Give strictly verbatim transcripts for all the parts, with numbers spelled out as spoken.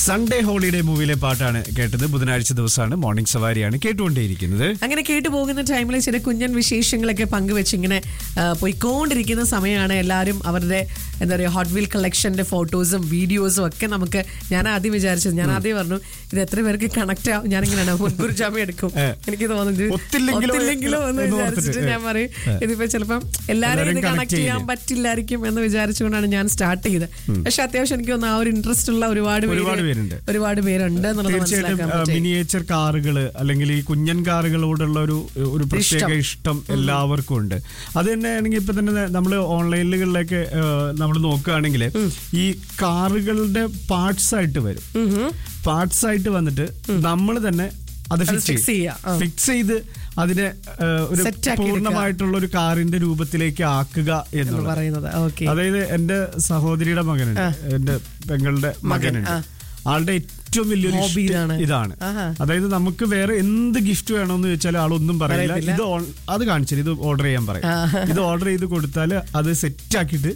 Sunday holiday മൂവിയിലെ പാട്ടാണ് കേട്ടത്. ബുധനാഴ്ച ദിവസമാണ്, മോർണിംഗ് സവാരിയാണ് കേട്ടുകൊണ്ടേയിരിക്കുന്നത്. അങ്ങനെ കേട്ടു പോകുന്ന ടൈമിൽ ചില കുഞ്ഞൻ വിശേഷങ്ങളൊക്കെ പങ്കുവെച്ച് ഇങ്ങനെ പോയിക്കൊണ്ടിരിക്കുന്ന സമയമാണ് എല്ലാവരും അവരുടെ എന്താ പറയുക ഹോട്ട് വീൽ കളക്ഷന്റെ ഫോട്ടോസും വീഡിയോസും ഒക്കെ നമുക്ക് ഞാൻ ആദ്യം വിചാരിച്ചത് ഞാൻ ആദ്യം പറഞ്ഞു ഇത് എത്ര പേർക്ക് കണക്ട് ആവും, ഞാനിങ്ങനെയാണ് മുൻകൂർ ജാമ്യം എടുക്കും, എനിക്ക് തോന്നുന്നത് ഒത്തില്ലെങ്കിലോ എന്ന് വിചാരിച്ചിട്ട് ഞാൻ പറയും ഇതിപ്പോ ചിലപ്പം എല്ലാവരും ഇത് കണക്ട് ചെയ്യാൻ പറ്റില്ലായിരിക്കും എന്ന് വിചാരിച്ചുകൊണ്ടാണ് ഞാൻ സ്റ്റാർട്ട് ചെയ്തത്. പക്ഷെ അത്യാവശ്യം എനിക്ക് തോന്നുന്നു ആ ഒരു ഇൻട്രസ്റ്റ് ഉള്ള ഒരുപാട് പേരുണ്ട് ഒരുപാട് പേരുണ്ട് തീർച്ചയായിട്ടും. മിനിയേച്ചർ കാറുകള് അല്ലെങ്കിൽ ഈ കുഞ്ഞൻ കാറുകളോടുള്ള ഒരു ഒരു പ്രത്യേക ഇഷ്ടം എല്ലാവർക്കും ഉണ്ട്. അത് തന്നെയാണെങ്കിൽ ഇപ്പൊ തന്നെ നമ്മൾ ഓൺലൈനുകളിലൊക്കെ നമ്മൾ നോക്കുകയാണെങ്കിൽ ഈ കാറുകളുടെ പാർട്സ് ആയിട്ട് വരും. പാർട്സ് ആയിട്ട് വന്നിട്ട് നമ്മൾ തന്നെ അത് ഫിക്സ് ഫിക്സ് ചെയ്ത് അതിനെ ഒരു പൂർണ്ണമായിട്ടുള്ള ഒരു കാറിന്റെ രൂപത്തിലേക്ക് ആക്കുക എന്ന് പറയുന്നത്. അതായത് എന്റെ സഹോദരിയുടെ മകനുണ്ട്, എന്റെ പെങ്ങളുടെ മകനുണ്ട്. ആളുടെ ഏറ്റവും വലിയൊരു ഇതാണ്. അതായത് നമുക്ക് വേറെ എന്ത് ഗിഫ്റ്റ് വേണമെന്ന് ചോദിച്ചാൽ ആളൊന്നും പറയില്ല, ഇത് അത് കാണിച്ചാൽ ഇത് ഓർഡർ ചെയ്യാൻ പറയും. ഇത് ഓർഡർ ചെയ്ത് കൊടുത്താൽ അത് സെറ്റ് ആക്കിയിട്ട്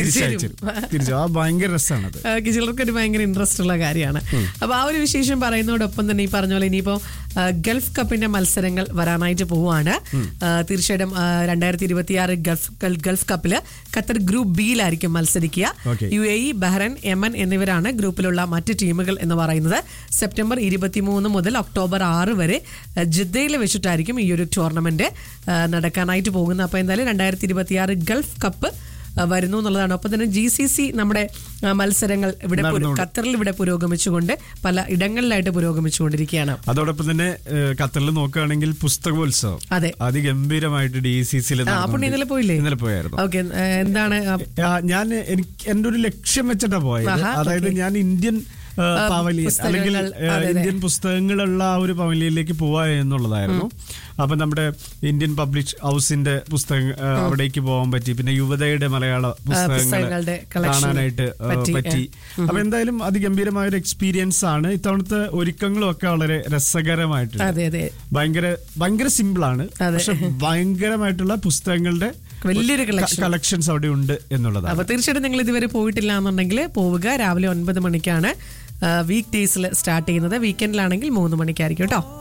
ഭയങ്കര രസമാണ്. ചിലർക്ക് ഒരു ഭയങ്കര ഇൻട്രസ്റ്റ് ഉള്ള കാര്യമാണ്. അപ്പൊ ആ ഒരു വിശേഷം പറയുന്നതോടൊപ്പം തന്നെ ഈ പറഞ്ഞ പോലെ ഇനിയിപ്പോ ഗൾഫ് കപ്പിന്റെ മത്സരങ്ങൾ വരാനായിട്ട് പോവുകയാണ്. തീർച്ചയായിട്ടും രണ്ടായിരത്തി ഇരുപത്തി ആറ് Gulf Gulf കപ്പില് Qatar group ബിയിലായിരിക്കും മത്സരിക്കുക. U A E, Bahrain, Yemen എന്നിവരാണ് ഗ്രൂപ്പിലുള്ള മറ്റ് ടീമുകൾ എന്ന് പറയുന്നത്. സെപ്റ്റംബർ ഇരുപത്തിമൂന്ന് മുതൽ ഒക്ടോബർ ആറ് വരെ ജിദ്ദയിൽ വെച്ചിട്ടായിരിക്കും ഈ ഒരു ടൂർണമെന്റ് നടക്കാനായിട്ട് പോകുന്നത്. അപ്പൊ എന്തായാലും രണ്ടായിരത്തി ഇരുപത്തി ആറ് ഗൾഫ് കപ്പ് വരുന്നു എന്നുള്ളതാണ്. ഒപ്പം തന്നെ ജി സി സി നമ്മുടെ മത്സരങ്ങൾ ഇവിടെ ഖത്തറിൽ ഇവിടെ പുരോഗമിച്ചുകൊണ്ട് പല ഇടങ്ങളിലായിട്ട് പുരോഗമിച്ചുകൊണ്ടിരിക്കുകയാണ്. അതോടൊപ്പം തന്നെ ഖത്തറിൽ നോക്കുകയാണെങ്കിൽ പുസ്തകോത്സവം അതെ അതിഗംഭീരമായിട്ട് ഡി സി സിയിൽ ഇന്നലെ പോയില്ലേ? ഇന്നലെ പോയായിരുന്നു. ഓക്കെ, എന്താണ് ഞാൻ എനിക്ക് എന്റെ ഒരു ലക്ഷ്യം വെച്ചിട്ടാ പോയത്. അതായത് ഞാൻ ഇന്ത്യൻ പവലിയൻ അല്ലെങ്കിൽ ഇന്ത്യൻ പുസ്തകങ്ങളുള്ള ആ ഒരു പവലിയനിലേക്ക് പോവാ എന്നുള്ളതായിരുന്നു. അപ്പൊ നമ്മുടെ ഇന്ത്യൻ പബ്ലിഷ് ഹൗസിന്റെ പുസ്തകം അവിടേക്ക് പോകാൻ പറ്റി. പിന്നെ യുവതയുടെ മലയാള പുസ്തകങ്ങൾ കാണാനായിട്ട് പറ്റി. അപ്പൊ എന്തായാലും അതിഗംഭീരമായ ഒരു എക്സ്പീരിയൻസ് ആണ്. ഇത്തവണത്തെ ഒരുക്കങ്ങളും ഒക്കെ വളരെ രസകരമായിട്ട് ഭയങ്കര ഭയങ്കര സിമ്പിൾ ആണ്, പക്ഷെ ഭയങ്കരമായിട്ടുള്ള പുസ്തകങ്ങളുടെ വലിയൊരു കളക്ഷൻസ് അവിടെ ഉണ്ട് എന്നുള്ളതാണ്. അപ്പൊ തീർച്ചയായിട്ടും നിങ്ങൾ ഇതുവരെ പോയിട്ടില്ല എന്നുണ്ടെങ്കിൽ പോവുക. രാവിലെ ഒൻപത് മണിക്കാണ് വീക്ക് ഡേയ്സിൽ സ്റ്റാർട്ട് ചെയ്യുന്നത്. വീക്കെൻഡിലാണെങ്കിൽ മൂന്ന് മണിക്കായിരിക്കും കേട്ടോ.